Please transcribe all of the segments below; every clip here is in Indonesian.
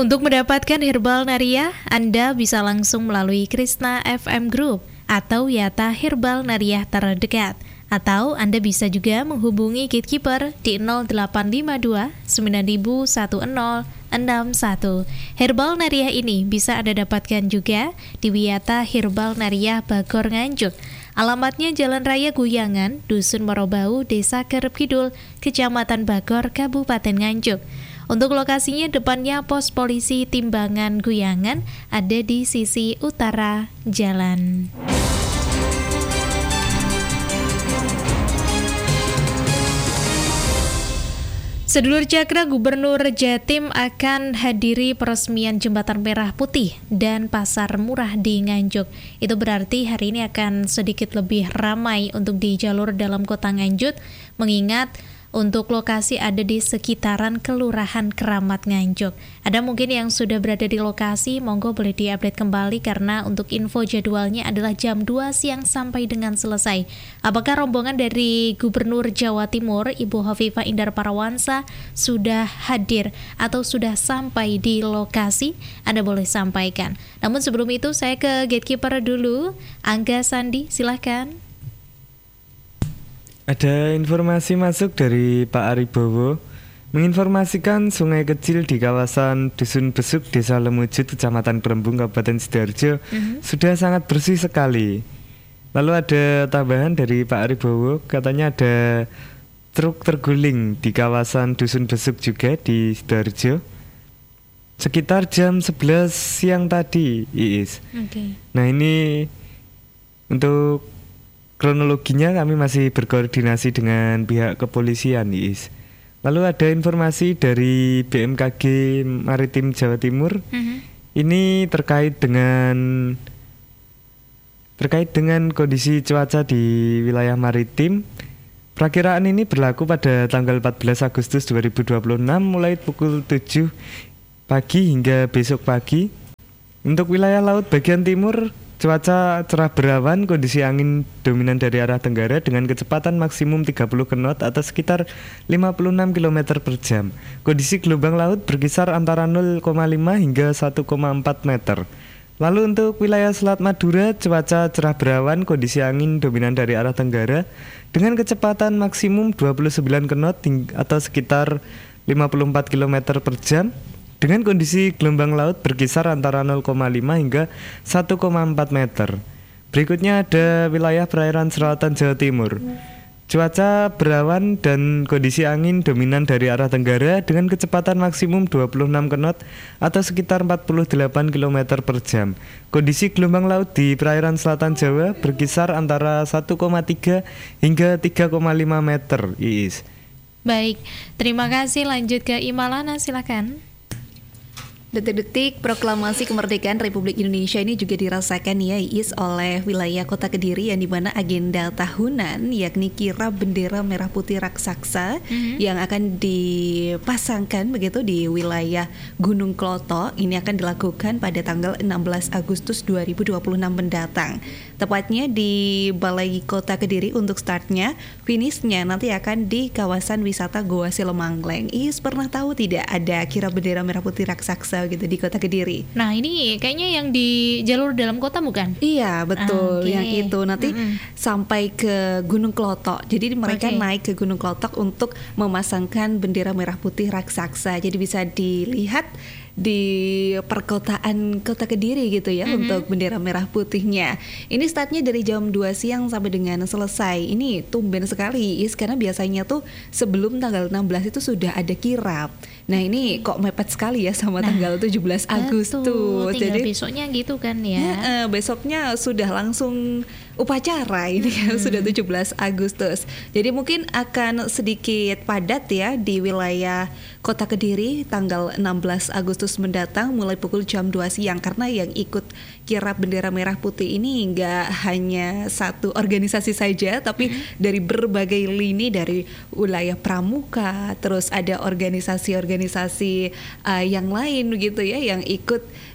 Untuk mendapatkan Herbal Nariah, Anda bisa langsung melalui Krishna FM Group atau Yata Herbal Nariah terdekat. Atau Anda bisa juga menghubungi Gatekeeper di 0852 9010 61. Herbal Nariah ini bisa Anda dapatkan juga di Wiyata Herbal Nariah Bagor Nganjuk. Alamatnya Jalan Raya Guyangan, Dusun Morobau, Desa Kerep Kidul, Kecamatan Bagor, Kabupaten Nganjuk. Untuk lokasinya depannya pos polisi Timbangan Guyangan, ada di sisi utara jalan. Sedulur Cakra, Gubernur Jatim akan hadiri peresmian Jembatan Merah Putih dan Pasar Murah di Nganjuk. Itu berarti hari ini akan sedikit lebih ramai untuk di jalur dalam kota Nganjuk, mengingat untuk lokasi ada di sekitaran Kelurahan Keramat Nganjuk. Ada mungkin yang sudah berada di lokasi, monggo boleh diupdate kembali karena untuk info jadwalnya adalah jam 2 siang sampai dengan selesai. Apakah rombongan dari Gubernur Jawa Timur, Ibu Hovifah Indar Parawansa sudah hadir atau sudah sampai di lokasi? Anda boleh sampaikan. Namun sebelum itu saya ke Gatekeeper dulu. Angga Sandi, silahkan. Ada informasi masuk dari Pak Aribowo menginformasikan sungai kecil di kawasan Dusun Besuk, Desa Lemujut, Kecamatan Perembung, Kabupaten Sidoarjo sudah sangat bersih sekali. Lalu ada tambahan dari Pak Aribowo, katanya ada truk terguling di kawasan Dusun Besuk juga di Sidoarjo sekitar jam 11 siang tadi, Iis. Nah ini untuk kronologinya kami masih berkoordinasi dengan pihak kepolisian, Is. Lalu ada informasi dari BMKG Maritim Jawa Timur. Ini terkait dengan kondisi cuaca di wilayah maritim. Perakiraan ini berlaku pada tanggal 14 Agustus 2026 mulai pukul 7 pagi hingga besok pagi. Untuk wilayah laut bagian timur, cuaca cerah berawan, kondisi angin dominan dari arah tenggara dengan kecepatan maksimum 30 knot atau sekitar 56 km per jam. Kondisi gelombang laut berkisar antara 0,5 hingga 1,4 meter. Lalu untuk wilayah Selat Madura, cuaca cerah berawan, kondisi angin dominan dari arah tenggara dengan kecepatan maksimum 29 knot atau sekitar 54 km per jam. Dengan kondisi gelombang laut berkisar antara 0,5 hingga 1,4 meter. Berikutnya ada wilayah perairan selatan Jawa Timur. Cuaca berawan dan kondisi angin dominan dari arah tenggara dengan kecepatan maksimum 26 knot atau sekitar 48 km per jam. Kondisi gelombang laut di perairan selatan Jawa berkisar antara 1,3 hingga 3,5 meter, Iis. Baik, terima kasih. Lanjut ke Imalana, silakan. Detik-detik proklamasi kemerdekaan Republik Indonesia ini juga dirasakan ya Is oleh wilayah Kota Kediri, yang dimana agenda tahunan yakni kirap bendera merah putih raksasa yang akan dipasangkan begitu di wilayah Gunung Klotok ini akan dilakukan pada tanggal 16 Agustus 2026 mendatang. Tepatnya di Balai Kota Kediri untuk startnya, finishnya nanti akan di kawasan wisata Goa Silomangleng. Is pernah tahu tidak ada kirap bendera merah putih raksasa gitu di Kota Kediri? Nah ini kayaknya yang di jalur dalam kota bukan? Iya betul, yang itu nanti sampai ke Gunung Klotok. Jadi mereka naik ke Gunung Klotok untuk memasangkan bendera merah putih raksasa. Jadi bisa dilihat di perkotaan Kota Kediri gitu ya untuk bendera merah putihnya. Ini startnya dari jam 2 siang sampai dengan selesai. Ini tumben sekali Is, karena biasanya tuh sebelum tanggal 16 itu sudah ada kirap. Nah ini kok mepet sekali ya sama tanggal 17 Agustus. Tinggal jadi besoknya gitu kan ya. Besoknya sudah langsung upacara ini ya, sudah 17 Agustus. Jadi mungkin akan sedikit padat ya di wilayah Kota Kediri tanggal 16 Agustus mendatang mulai pukul jam 2 siang, karena yang ikut kirap bendera merah putih ini nggak hanya satu organisasi saja, tapi dari berbagai lini, dari wilayah pramuka, terus ada organisasi-organisasi yang lain begitu ya yang ikut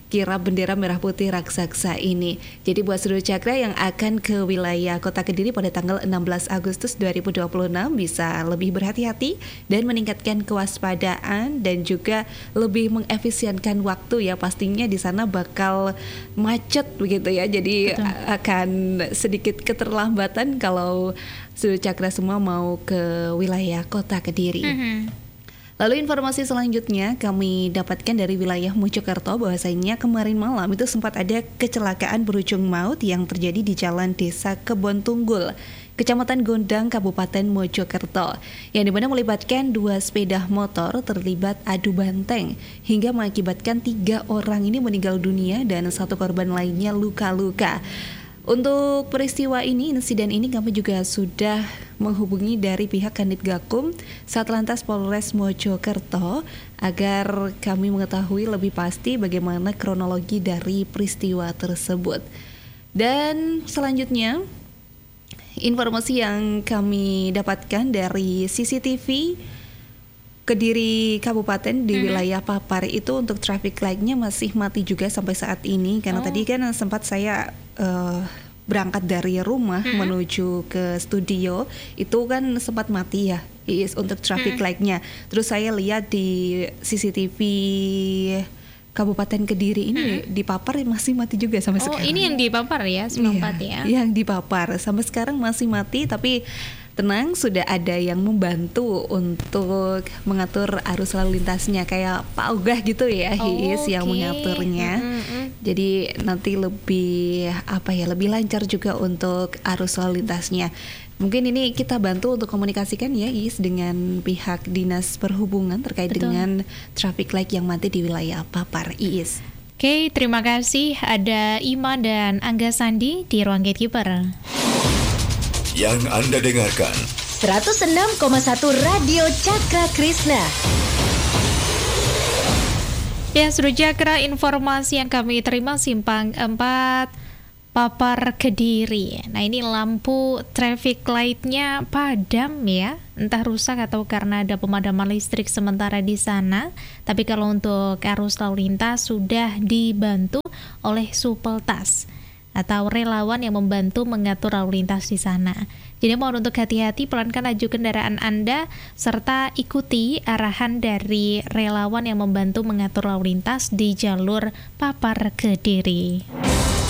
kirap bendera merah putih raksasa ini. Jadi buat seluruh cakra yang akan ke wilayah Kota Kediri pada tanggal 16 Agustus 2026 bisa lebih berhati-hati dan meningkatkan kewaspadaan dan juga lebih mengefisienkan waktu ya. Pastinya di sana bakal macet begitu ya. Jadi akan sedikit keterlambatan kalau seluruh cakra semua mau ke wilayah Kota Kediri. Lalu informasi selanjutnya kami dapatkan dari wilayah Mojokerto bahwasanya kemarin malam itu sempat ada kecelakaan berujung maut yang terjadi di Jalan Desa Kebon Tunggul, Kecamatan Gondang, Kabupaten Mojokerto, yang dimana melibatkan 2 sepeda motor terlibat adu banteng hingga mengakibatkan 3 orang ini meninggal dunia dan 1 korban lainnya luka-luka. Untuk peristiwa ini, insiden ini kami juga sudah menghubungi dari pihak Kanit Gakum Satlantas Polres Mojokerto agar kami mengetahui lebih pasti bagaimana kronologi dari peristiwa tersebut. Dan selanjutnya, informasi yang kami dapatkan dari CCTV Kediri Kabupaten di wilayah Papar itu untuk traffic light-nya masih mati juga sampai saat ini karena tadi kan sempat saya berangkat dari rumah menuju ke studio itu kan sempat mati ya untuk traffic light-nya. Terus saya lihat di CCTV Kabupaten Kediri ini di Papar masih mati juga sampai sekarang. Oh, ini yang di Papar ya, Semampat ya? Yang di Papar sampai sekarang masih mati, tapi tenang, sudah ada yang membantu untuk mengatur arus lalu lintasnya kayak Pak Ogah gitu ya, yang mengaturnya. Jadi nanti lebih lebih lancar juga untuk arus lalu lintasnya. Mungkin ini kita bantu untuk komunikasikan ya Is dengan pihak Dinas Perhubungan terkait dengan traffic light yang mati di wilayah Papar, Is. Oke, terima kasih. Ada Ima dan Angga Sandi di Ruang Gatekeeper. Yang Anda dengarkan 106,1 Radio Cakra Krishna. Ya, Seru Cakra, informasi yang kami terima Simpang 4 Papar Kediri. Nah, ini lampu traffic light-nya padam ya. Entah rusak atau karena ada pemadaman listrik sementara di sana. Tapi kalau untuk arus lalu lintas sudah dibantu oleh Supeltas atau relawan yang membantu mengatur lalu lintas di sana. Jadi mohon untuk hati-hati, pelankan laju kendaraan Anda serta ikuti arahan dari relawan yang membantu mengatur lalu lintas di jalur Papar Kediri.